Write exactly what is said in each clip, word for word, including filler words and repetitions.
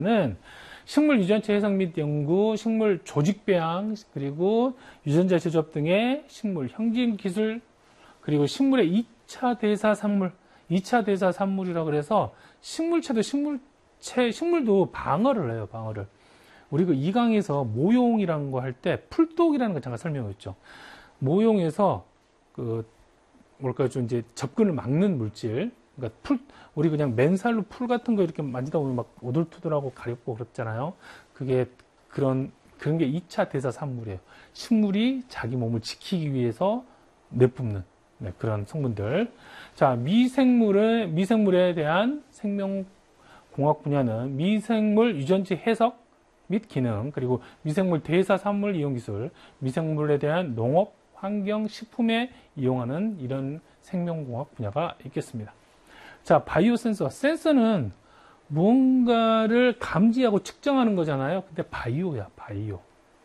식물 유전체 해석 및 연구, 식물 조직 배양, 그리고 유전자 제조업 등의 식물 형질 기술, 그리고 식물의 이 차 대사 산물, 이 차 대사 산물이라고 그래서 식물체도 식물체, 식물도 방어를 해요, 방어를. 우리 그 이 강에서 모용이라는 거 할 때 풀독이라는 거 잠깐 설명했죠. 모용에서 그 뭘까요, 좀 이제 접근을 막는 물질. 그러니까 풀, 우리 그냥 맨살로 풀 같은 거 이렇게 만지다 보면 막 오돌투돌하고 가렵고 그렇잖아요. 그게 그런, 그런 게 이 차 대사 산물이에요. 식물이 자기 몸을 지키기 위해서 내뿜는 네, 그런 성분들. 자, 미생물의, 미생물에 대한 생명공학 분야는 미생물 유전체 해석 및 기능, 그리고 미생물 대사 산물 이용 기술, 미생물에 대한 농업, 환경, 식품에 이용하는 이런 생명공학 분야가 있겠습니다. 자, 바이오 센서. 센서는 무언가를 감지하고 측정하는 거잖아요. 근데 바이오야, 바이오.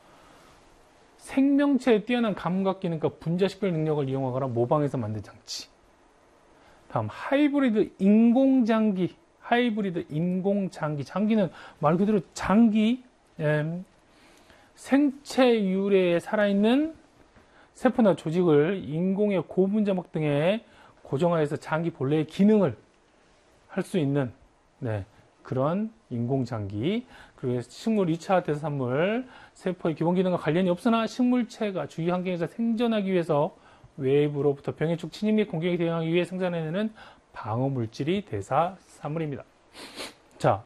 생명체의 뛰어난 감각 기능과 분자 식별 능력을 이용하거나 모방해서 만든 장치. 다음, 하이브리드 인공장기. 하이브리드 인공장기. 장기는 말 그대로 장기, 예, 생체 유래에 살아있는 세포나 조직을 인공의 고분자막 등에 고정하여서 장기 본래의 기능을 할 수 있는 네, 그런 인공장기. 그리고 식물 이 차 대사산물, 세포의 기본 기능과 관련이 없으나 식물체가 주위 환경에서 생존하기 위해서 외부로부터 병해축 침입 및 공격에 대응하기 위해 생산해내는 방어물질이 대사산물입니다. 자,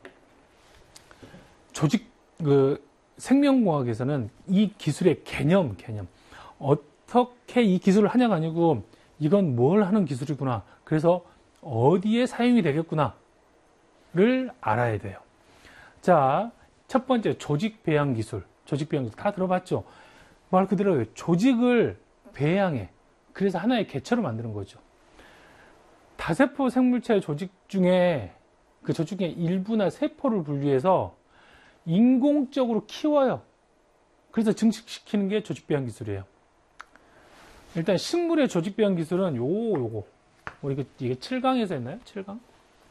조직, 그, 생명공학에서는 이 기술의 개념, 개념. 어떻게 이 기술을 하냐가 아니고, 이건 뭘 하는 기술이구나. 그래서 어디에 사용이 되겠구나. 를 알아야 돼요. 자, 첫 번째, 조직 배양 기술. 조직 배양 기술. 다 들어봤죠? 말 그대로 조직을 배양해. 그래서 하나의 개체로 만드는 거죠. 다세포 생물체 조직 중에 그 조직의 일부나 세포를 분리해서 인공적으로 키워요. 그래서 증식시키는 게 조직 배양 기술이에요. 일단 식물의 조직 배양 기술은 요거 요거 우리 이게 칠 강에서 했나요? 칠 강?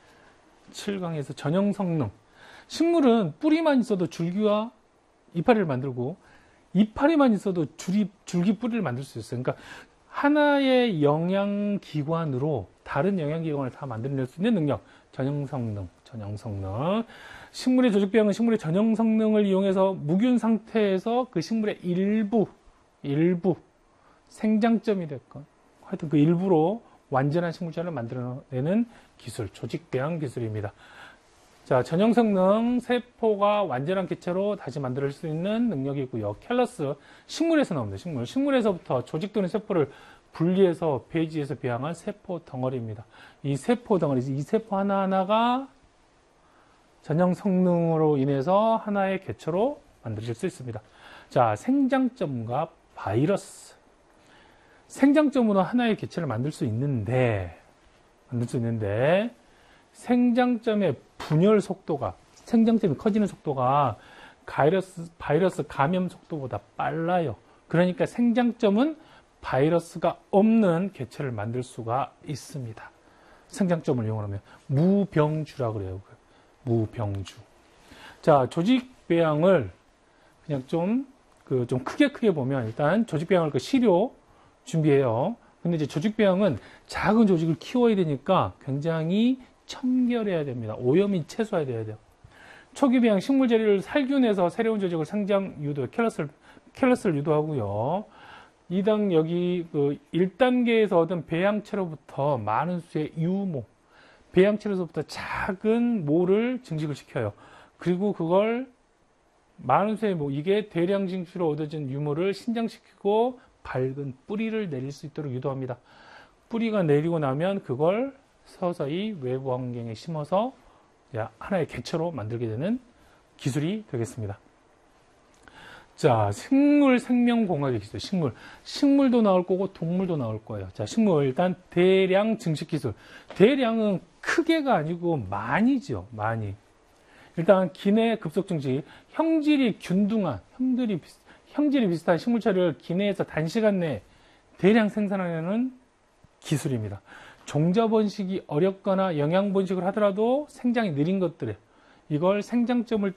칠 강에서 전형 성능. 식물은 뿌리만 있어도 줄기와 이파리를 만들고 이파리만 있어도 줄이, 줄기 뿌리를 만들 수 있어요. 그러니까 하나의 영양기관으로 다른 영양기관을 다 만들어낼 수 있는 능력. 전형 성능, 전형 성능. 식물의 조직 배양은 식물의 전형 성능을 이용해서 무균 상태에서 그 식물의 일부, 일부 생장점이 됐건 하여튼 그 일부로 완전한 식물체를 만들어내는 기술, 조직 배양 기술입니다. 자, 전형 성능, 세포가 완전한 개체로 다시 만들 수 있는 능력이 있고요. 캘러스, 식물에서 나옵니다. 식물. 식물에서부터 조직 또는 세포를 분리해서 배지에서 배양한 세포 덩어리입니다. 이 세포 덩어리, 이 세포 하나하나가 전형 성능으로 인해서 하나의 개체로 만들어질 수 있습니다. 자, 생장점과 바이러스. 생장점으로 하나의 개체를 만들 수 있는데, 만들 수 있는데, 생장점의 분열 속도가, 생장점이 커지는 속도가 바이러스, 바이러스 감염 속도보다 빨라요. 그러니까 생장점은 바이러스가 없는 개체를 만들 수가 있습니다. 생장점을 이용하면 무병주라고 그래요. 무병주. 자, 조직 배양을 그냥 좀, 그, 좀 크게 크게 보면 일단 조직 배양을 그 시료 준비해요. 근데 이제 조직 배양은 작은 조직을 키워야 되니까 굉장히 청결해야 됩니다. 오염이 최소화돼야 돼요. 초기 배양 식물 재료를 살균해서 새로운 조직을 생장 유도, 켈러스를, 켈러스를 유도하고요. 이 단 여기 그 일 단계에서 얻은 배양체로부터 많은 수의 유모, 배양체로부터 작은 모를 증식을 시켜요. 그리고 그걸 많은 수의 모, 이게 대량 증식으로 얻어진 유모를 신장시키고 밝은 뿌리를 내릴 수 있도록 유도합니다. 뿌리가 내리고 나면 그걸 서서히 외부 환경에 심어서 하나의 개체로 만들게 되는 기술이 되겠습니다. 자, 식물 생명공학의 기술, 식물. 식물도 나올 거고 동물도 나올 거예요. 자, 식물 일단 대량 증식 기술. 대량은 크게가 아니고 많이죠, 많이. 일단 기내 급속 증식, 형질이 균등한, 형질이, 비슷, 형질이 비슷한 식물체를 기내에서 단시간 내에 대량 생산하려는 기술입니다. 종자 번식이 어렵거나 영양 번식을 하더라도 생장이 느린 것들에 이걸 생장점을